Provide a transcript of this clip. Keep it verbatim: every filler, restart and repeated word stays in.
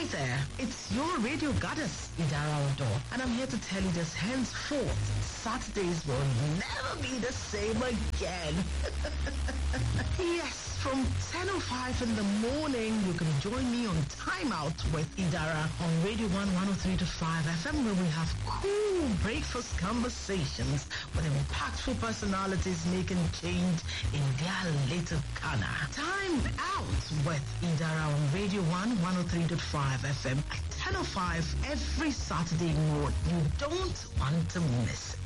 Hi there, it's your radio goddess, Idara Odo, and I'm here to tell you this henceforth, Saturdays will never be the same again. Yes, from ten oh five in the morning, you can join me on Time Out with Idara on Radio one one oh three point five F M, where we have cool breakfast conversations with impactful personalities making change in their little corner. Time Out with Idara on Radio one one oh three point five F M at ten oh five every Saturday morning. You don't want to miss it.